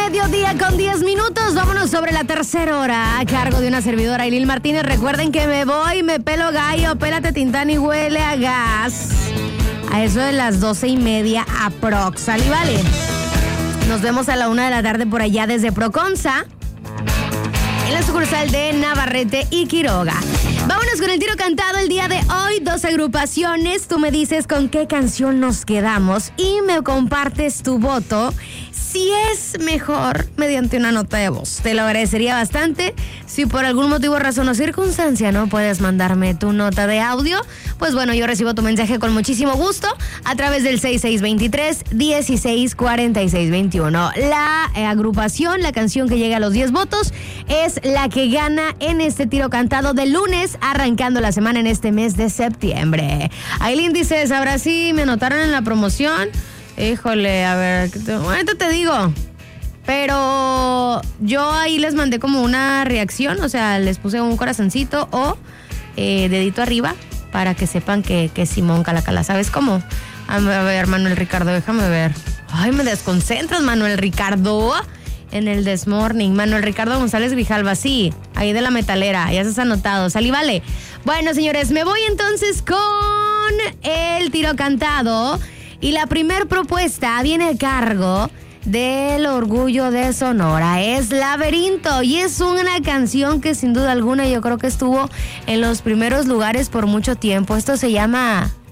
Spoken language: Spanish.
mediodía con 10 minutos. Vámonos sobre la tercera hora a cargo de una servidora, Ailil Martínez. Recuerden que me voy, me pelo gallo, pélate Tintán y huele a gas. A eso de las 12:30 aprox. ¿Sale, vale? Nos vemos a la 1 de la tarde por allá desde Proconza, en la sucursal de Navarrete y Quiroga. Vámonos con el tiro cantado el día de hoy. 2 agrupaciones. Tú me dices con qué canción nos quedamos y me compartes tu voto. Si es mejor mediante una nota de voz. Te lo agradecería bastante. Si por algún motivo, razón o circunstancia no puedes mandarme tu nota de audio, pues bueno, yo recibo tu mensaje con muchísimo gusto a través del 6623-164621. La agrupación, la canción que llega a los 10 votos, es la que gana en este tiro cantado de lunes, arrancando la semana en este mes de septiembre. Ailín dices, ahora sí me anotaron en la promoción. Híjole, a ver, ahorita te digo. Pero yo ahí les mandé como una reacción, o sea, les puse un corazoncito o dedito arriba para que sepan que Simón Calacala, ¿sabes cómo? A ver, Manuel Ricardo, déjame ver. Ay, me desconcentras, Manuel Ricardo. En el This Morning, Manuel Ricardo González Grijalva, sí, ahí de la metalera, ya se has anotado, salí, vale. Bueno, señores, me voy entonces con el tiro cantado. Y la primer propuesta viene a cargo del Orgullo de Sonora. Es Laberinto y es una canción que sin duda alguna yo creo que estuvo en los primeros lugares por mucho tiempo. Esto se llama